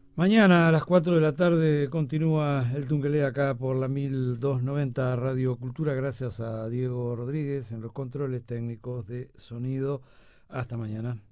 Mañana a las 4 de la tarde continúa el Tungelé acá por la 1290 Radio Cultura. Gracias a Diego Rodríguez en los controles técnicos de sonido. Hasta mañana.